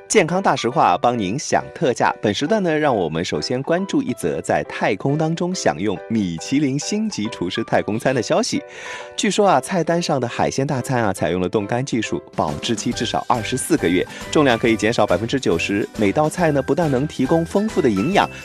健康大实话，帮您享特价。本时段呢，让我们首先关注一则在太空当中享用米其林星级厨师太空餐的消息。据说啊，菜单上的海鲜大餐啊，采用了冻干技术，保质期至少24个月，重量可以减少90%。每道菜呢，不但能提供丰富的营养，